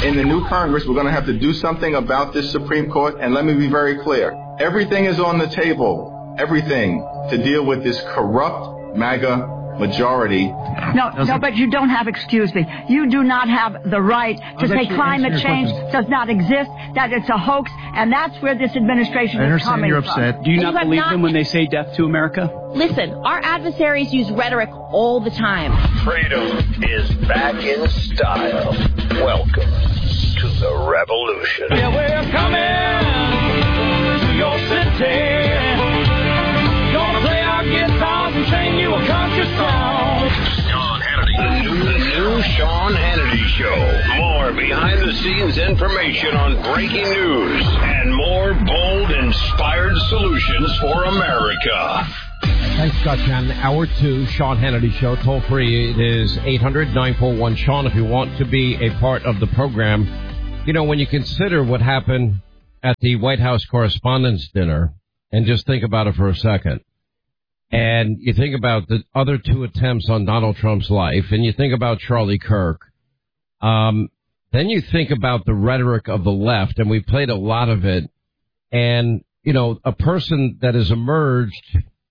in the new Congress, we're going to have to do something about this Supreme Court. And let me be very clear. Everything is on the table. Everything to deal with this corrupt MAGA majority. No, but you don't have, excuse me, you do not have the right to say climate change does not exist, that it's a hoax, and that's where this administration is coming from. You're upset. Do you not believe them when they say death to America? Listen, our adversaries use rhetoric all the time. Freedom is back in style. Welcome to the revolution. Yeah, we're coming to your city. Gonna play our guitars and sing you a country song. Sean Hannity. The new Sean Hannity Show. More behind-the-scenes information on breaking news and more bold, inspired solutions for America. Thanks, Scott Shannon. Hour 2, Sean Hannity Show. Toll free. It is 800-941-SEAN if you want to be a part of the program. You know, when you consider what happened at the White House Correspondents' Dinner, and just think about it for a second, and you think about the other 2 attempts on Donald Trump's life, and you think about Charlie Kirk, then you think about the rhetoric of the left, and we played a lot of it, and, you know, a person that has emerged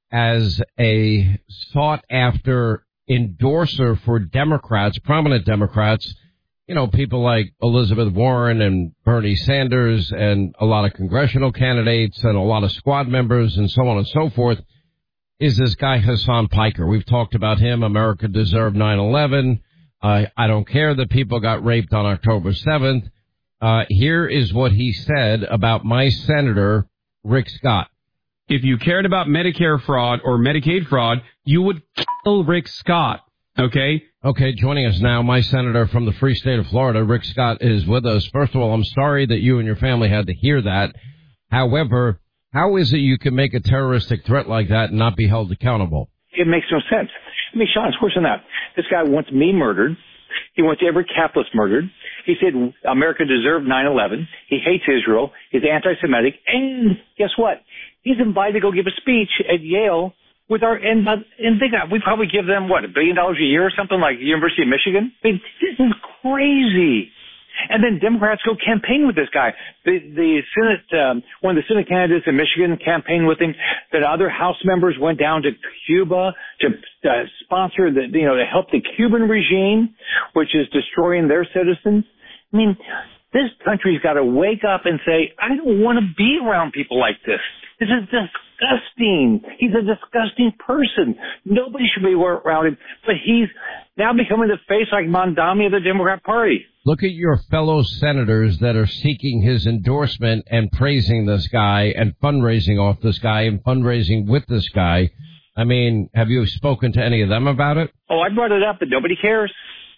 as a sought-after endorser for Democrats, prominent Democrats, you know, people like Elizabeth Warren and Bernie Sanders and a lot of congressional candidates and a lot of squad members and so on and so forth, is this guy Hassan Piker. We've talked about him. America deserved 9/11. I don't care that people got raped on October 7th. Here is what he said about my senator, Rick Scott. If you cared about Medicare fraud or Medicaid fraud, you would kill Rick Scott. Okay? Okay, joining us now, my senator from the free state of Florida, Rick Scott, is with us. First of all, I'm sorry that you and your family had to hear that. However, how is it you can make a terroristic threat like that and not be held accountable? It makes no sense. I mean, Sean, it's worse than that. This guy wants me murdered. He wants every capitalist murdered. He said America deserved 9/11. He hates Israel. He's anti-Semitic. And guess what? He's invited to go give a speech at Yale with our, and think that we probably give them, what, $1 billion a year or something like the University of Michigan? I mean, this is crazy. And then Democrats go campaign with this guy. The Senate, one of the Senate candidates in Michigan campaigned with him. Then other House members went down to Cuba to sponsor to help the Cuban regime, which is destroying their citizens. I mean, this country's got to wake up and say, I don't want to be around people like this. This is disgusting. He's a disgusting person. Nobody should be around him. But he's now becoming the face like Mondami of the Democrat Party. Look at your fellow senators that are seeking his endorsement and praising this guy and fundraising off this guy and fundraising with this guy. I mean, have you spoken to any of them about it? Oh, I brought it up, but nobody cares.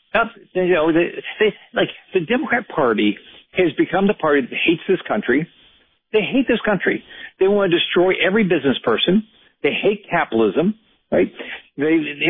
The Democrat Party has become the party that hates this country. They hate this country. They want to destroy every business person. They hate capitalism, right? They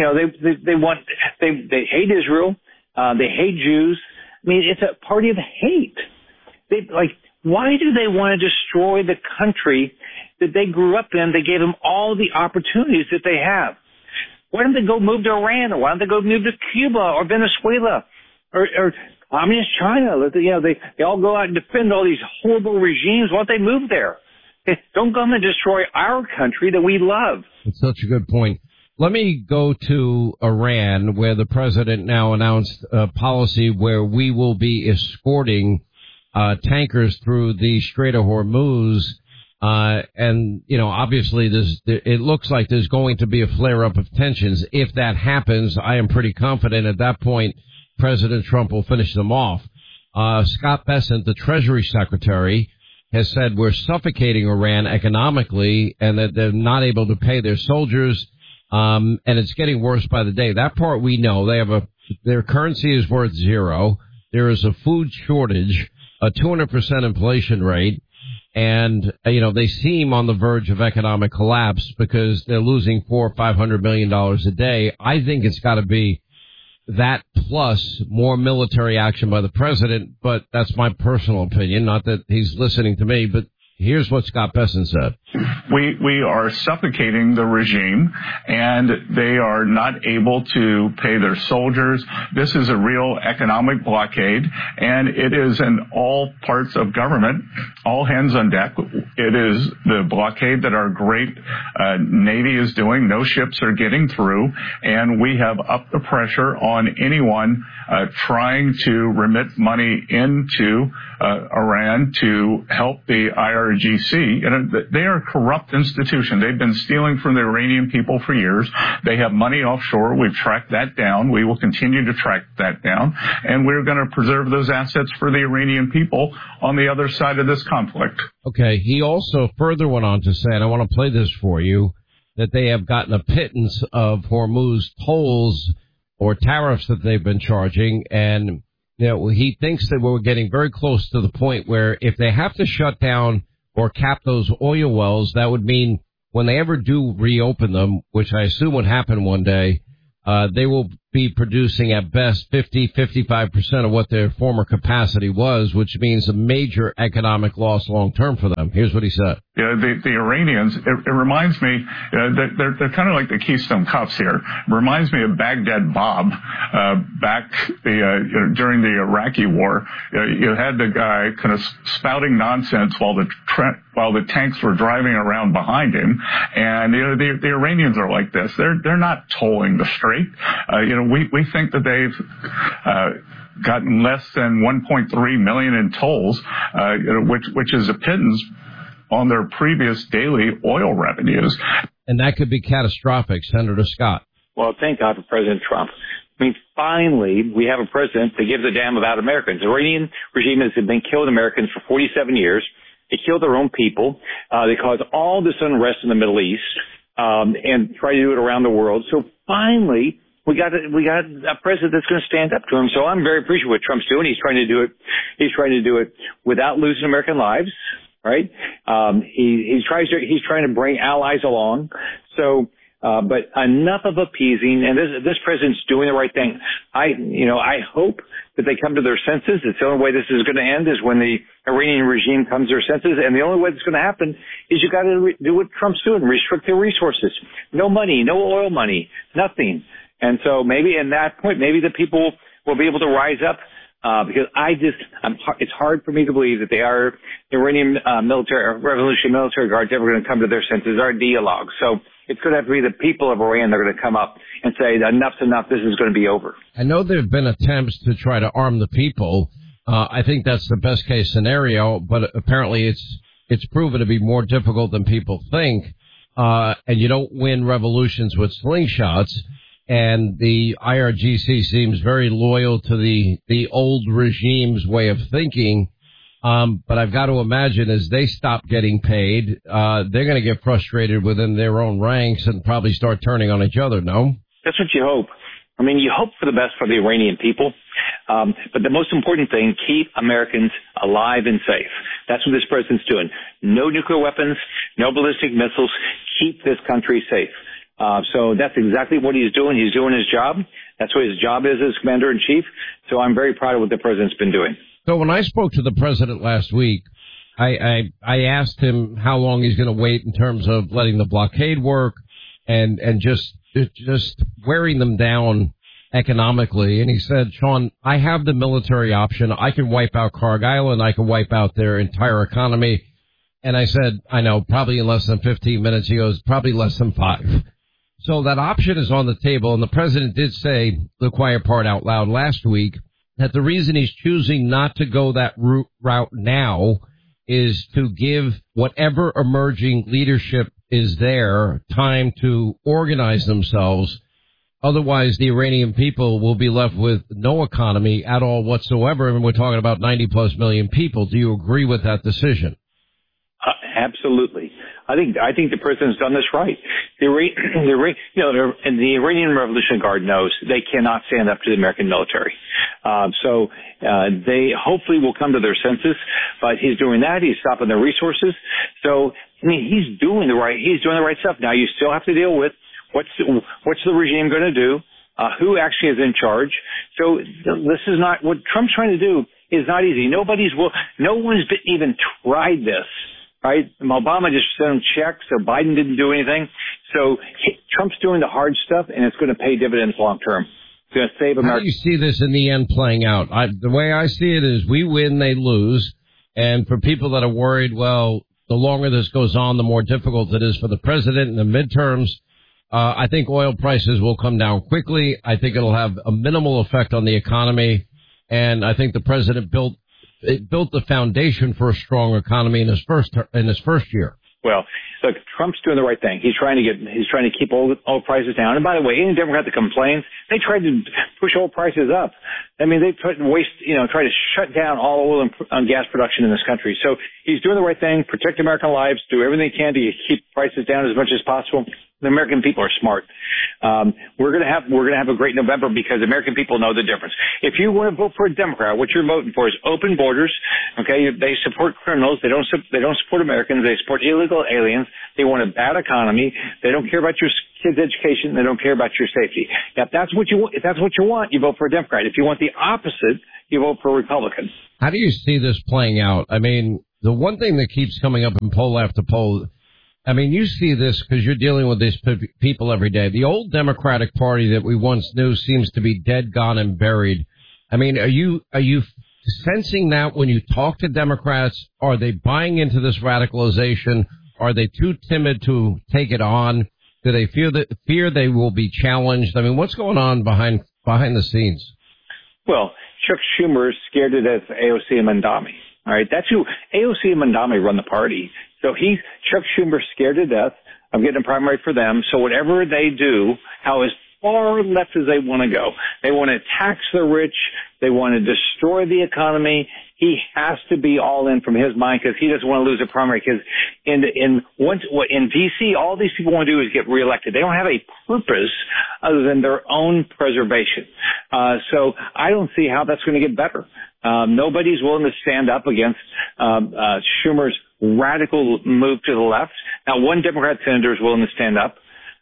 hate Israel. They hate Jews. I mean, it's a party of hate. Why do they want to destroy the country that they grew up in? They gave them all the opportunities that they have. Why don't they go move to Iran, or why don't they go move to Cuba or Venezuela or communist China? They all go out and defend all these horrible regimes. Why don't they move there? Don't come and destroy our country that we love. That's such a good point. Let me go to Iran, where the president now announced a policy where we will be escorting tankers through the Strait of Hormuz. And, obviously it looks like there's going to be a flare-up of tensions. If that happens, I am pretty confident at that point President Trump will finish them off. Scott Bessent, the Treasury Secretary, has said we're suffocating Iran economically and that they're not able to pay their soldiers. And it's getting worse by the day. That part we know. Their currency is worth zero. There is a food shortage, a 200% inflation rate. And, they seem on the verge of economic collapse because they're losing $400 or $500 million a day. I think it's got to be that plus more military action by the president. But that's my personal opinion. Not that he's listening to me, but Here's what Scott Bessent said. We are suffocating the regime, and they are not able to pay their soldiers. This is a real economic blockade, and it is in all parts of government, all hands on deck. It is the blockade that our great Navy is doing. No ships are getting through, and we have upped the pressure on anyone trying to remit money into Iran to help the IRGC. And they are a corrupt institution. They've been stealing from the Iranian people for years. They have money offshore. We've tracked that down. We will continue to track that down. And we're going to preserve those assets for the Iranian people on the other side of this conflict. Okay. He also further went on to say, and I want to play this for you, that they have gotten a pittance of Hormuz tolls or tariffs that they've been charging. And, you know, he thinks that we're getting very close to the point where if they have to shut down or cap those oil wells, that would mean when they ever do reopen them, which I assume would happen one day, they will be producing at best 55% of what their former capacity was, which means a major economic loss long term for them. Here's what he said. Yeah, the Iranians, it reminds me, they're kind of like the Keystone Cops here. It reminds me of Baghdad Bob, back during the Iraqi war. You had the guy kind of spouting nonsense while the tanks were driving around behind him. And, the Iranians are like this. They're not tolling the strait. We think that they've gotten less than 1.3 million in tolls, which is a pittance on their previous daily oil revenues. And that could be catastrophic, Senator Scott. Well, thank God for President Trump. I mean, finally, we have a president that gives a damn about Americans. The Iranian regime has been killing Americans for 47 years. They kill their own people. They cause all this unrest in the Middle East, and try to do it around the world. So finally, we got a president that's going to stand up to him. So I'm very appreciative of what Trump's doing. He's trying to do it without losing American lives, right? He's trying to bring allies along. So, but enough of appeasing. And this president's doing the right thing. I hope that they come to their senses. It's the only way this is going to end is when the Iranian regime comes to their senses. And the only way that's going to happen is you got to do what Trump's doing, restrict their resources. No money, no oil money, nothing. And so maybe in that point, maybe the people will be able to rise up, because it's hard for me to believe that the Iranian Revolutionary Military Guard's ever going to come to their senses, our dialogue. So it's going to have to be the people of Iran that are going to come up and say, enough's enough, this is going to be over. I know there have been attempts to try to arm the people. I think that's the best case scenario, but apparently it's proven to be more difficult than people think. And you don't win revolutions with slingshots. And the IRGC seems very loyal to the old regime's way of thinking. But I've got to imagine as they stop getting paid, they're going to get frustrated within their own ranks and probably start turning on each other, no? That's what you hope. I mean, you hope for the best for the Iranian people. But the most important thing, keep Americans alive and safe. That's what this president's doing. No nuclear weapons, no ballistic missiles. Keep this country safe. So that's exactly what he's doing. He's doing his job. That's what his job is as commander-in-chief. So I'm very proud of what the president's been doing. So when I spoke to the president last week, I asked him how long he's going to wait in terms of letting the blockade work and just wearing them down economically. And he said, Sean, I have the military option. I can wipe out Cargill and I can wipe out their entire economy. And I said, I know, probably in less than 15 minutes. He goes, probably less than 5. So that option is on the table. And the president did say the quiet part out loud last week that the reason he's choosing not to go that route now is to give whatever emerging leadership is there time to organize themselves. Otherwise, the Iranian people will be left with no economy at all whatsoever. And we're talking about 90 plus million people. Do you agree with that Absolutely. I think the president's done this right. The Iranian Revolutionary Guard knows they cannot stand up to the American military. So they hopefully will come to their senses, but he's doing that. He's stopping their resources. So, I mean, he's doing the right stuff. Now you still have to deal with what's the regime going to do? Who actually is in charge? So this is not what Trump's trying to do is not easy. No one's even tried this. right? Obama just sent them checks, so Biden didn't do anything. So Trump's doing the hard stuff, and it's going to pay dividends long term. It's going to save America. How do you see this in the end playing out? The way I see it is we win, they lose. And for people that are worried, well, the longer this goes on, the more difficult it is for the president in the midterms. I think oil prices will come down quickly. I think it'll have a minimal effect on the economy. And I think the president built the foundation for a strong economy in his first year. Well, look, Trump's doing the right thing. He's trying to keep oil prices down. And by the way, any Democrat that complains, they tried to push oil prices up. I mean, they try to shut down all oil and gas production in this country. So he's doing the right thing, protect American lives, do everything he can to keep prices down as much as possible. The American people are smart. We're going to have a great November because American people know the difference. If you want to vote for a Democrat, what you're voting for is open borders. Okay, they support criminals. They don't support Americans. They support illegal aliens. They want a bad economy. They don't care about your kids' education. They don't care about your safety. If that's what you want, you vote for a Democrat. If you want the opposite, you vote for a Republican. How do you see this playing out? I mean, the one thing that keeps coming up in poll after poll, I mean, you see this because you're dealing with these people every day. The old Democratic Party that we once knew seems to be dead, gone, and buried. I mean, are you sensing that when you talk to Democrats? Are they buying into this radicalization? Are they too timid to take it on? Do they fear they will be challenged? I mean, what's going on behind the scenes? Well, Chuck Schumer is scared to death of AOC and Mamdani. All right, that's who AOC and Mamdani run the party. So Chuck Schumer's scared to death of getting a primary for them. So whatever they do, how as far left as they want to go, they want to tax the rich, they want to destroy the economy. He has to be all in from his mind because he doesn't want to lose a primary. Because in D.C., all these people want to do is get reelected. They don't have a purpose other than their own preservation. So I don't see how that's going to get better. Nobody's willing to stand up against Schumer's radical move to the left. Now, one Democrat senator is willing to stand up.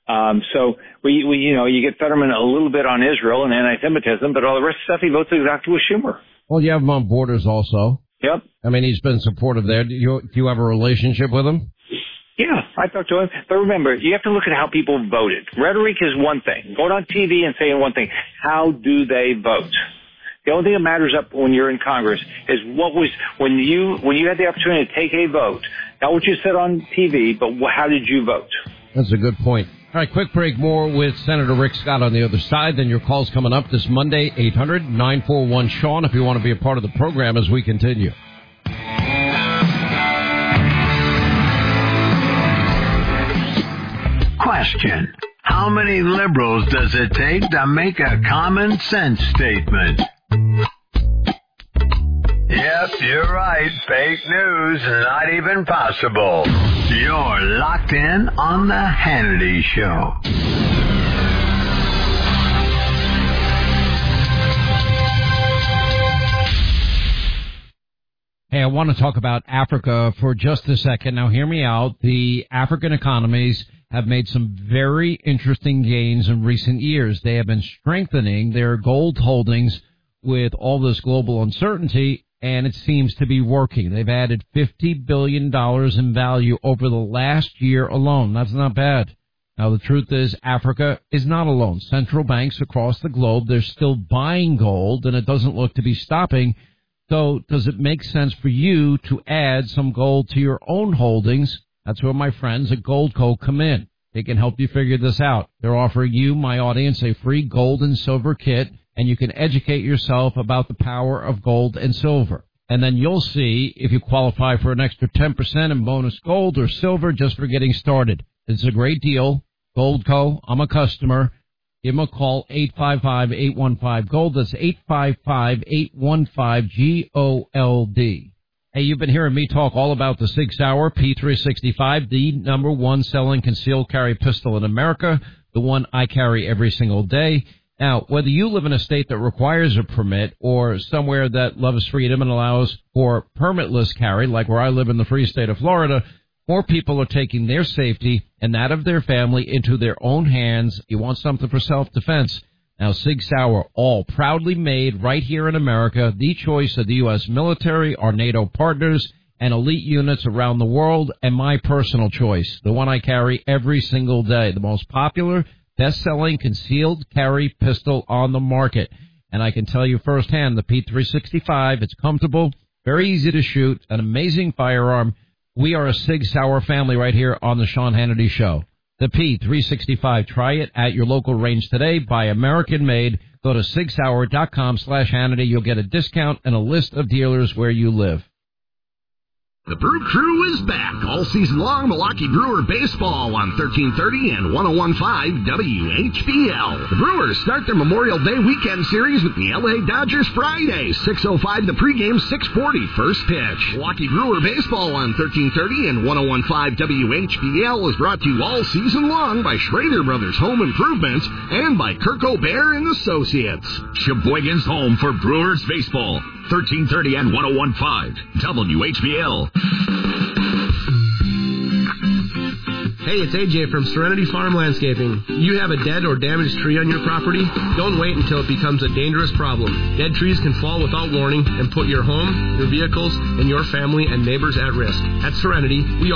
So you get Fetterman a little bit on Israel and anti-Semitism, but all the rest of the stuff he votes exactly with Schumer. Well, you have him on Borders also. Yep. I mean, he's been supportive there. Do you have a relationship with him? Yeah, I talked to him. But remember, you have to look at how people voted. Rhetoric is one thing. Going on TV and saying one thing. How do they vote? The only thing that matters up when you're in Congress is when you had the opportunity to take a vote, not what you said on TV, but how did you vote? That's a good point. All right, quick break. More with Senator Rick Scott on the other side. Then your call's coming up this Monday, 800-941-SEAN, if you want to be a part of the program as we continue. Question: how many liberals does it take to make a common sense statement? Yep, you're right. Fake news, not even possible. You're locked in on the Hannity Show. Hey, I want to talk about Africa for just a second. Now, hear me out. The African economies have made some very interesting gains in recent years. They have been strengthening their gold holdings with all this global uncertainty, and it seems to be working. They've added $50 billion in value over the last year alone. That's not bad. Now, the truth is Africa is not alone. Central banks across the globe, they're still buying gold, and it doesn't look to be stopping. So does it make sense for you to add some gold to your own holdings? That's where my friends at Goldco come in. They can help you figure this out. They're offering you, my audience, a free gold and silver kit, and you can educate yourself about the power of gold and silver. And then you'll see if you qualify for an extra 10% in bonus gold or silver just for getting started. It's a great deal. Goldco, I'm a customer. Give them a call, 855-815-GOLD. That's 855-815-GOLD. Hey, you've been hearing me talk all about the Sig Sauer P365, the number one selling concealed carry pistol in America, the one I carry every single day. Now, whether you live in a state that requires a permit or somewhere that loves freedom and allows for permitless carry, like where I live in the free state of Florida, more people are taking their safety and that of their family into their own hands. You want something for self-defense. Now, Sig Sauer, all proudly made right here in America, the choice of the U.S. military, our NATO partners, and elite units around the world, and my personal choice, the one I carry every single day, the most popular, best-selling concealed carry pistol on the market. And I can tell you firsthand, the P365, it's comfortable, very easy to shoot, an amazing firearm. We are a Sig Sauer family right here on the Sean Hannity Show. The P365. Try it at your local range today. Buy American-made. Go to SigSauer.com/Hannity. You'll get a discount and a list of dealers where you live. The Brew Crew is back all season long. Milwaukee Brewer baseball on 1330 and 101.5 WHBL. The Brewers start their Memorial Day weekend series with the LA Dodgers Friday. 6:05 the pregame, 6:40 first pitch. Milwaukee Brewer baseball on 1330 and 101.5 WHBL is brought to you all season long by Schrader Brothers Home Improvements and by Kirk O'Bear and Associates. Sheboygan's home for Brewers baseball. 1330 and 101.5 WHBL. Hey, it's AJ from Serenity Farm Landscaping. You have a dead or damaged tree on your property? Don't wait until it becomes a dangerous problem. Dead trees can fall without warning and put your home, your vehicles, and your family and neighbors at risk. At Serenity, we